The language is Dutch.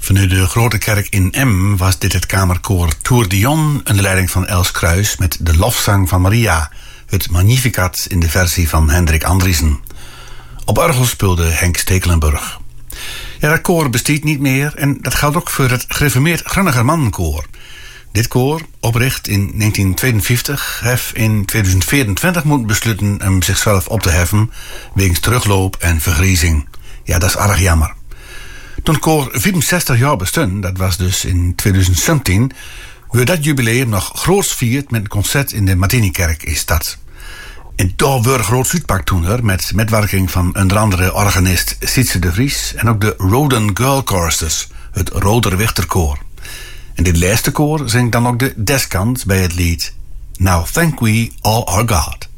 Vanuit de Grote Kerk in Emmen was dit het kamerkoor Tourbillon onder leiding van Els Kruis met de lofzang van Maria, het Magnificat in de versie van Hendrik Andriessen. Op orgel speelde Henk Stekelenburg. Ja, dat koor bestaat niet meer en dat geldt ook voor het gereformeerd Grunnigermannenkoor. Dit koor, opricht in 1952, heeft in 2024 moeten besluiten om zichzelf op te heffen wegens terugloop en vergriezing. Ja, dat is erg jammer. Toen het koor 65 jaar bestond, dat was dus in 2017, werd dat jubileum nog groots vierd met een concert in de Martinikerk in stad. En daar werd groot uitpak toen met metwerking van onder andere organist Sietse de Vries en ook de Roden Girl Choristers, het Roderwichterkoor. En dit laatste koor zingt dan ook de deskant bij het lied Now Thank We All Our God.